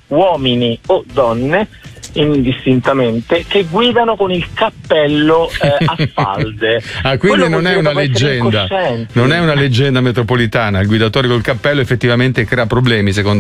uomini o donne, indistintamente, che guidano con il cappello a falde. Quindi non è una leggenda, non è una leggenda metropolitana. Il guidatore col cappello effettivamente crea problemi, secondo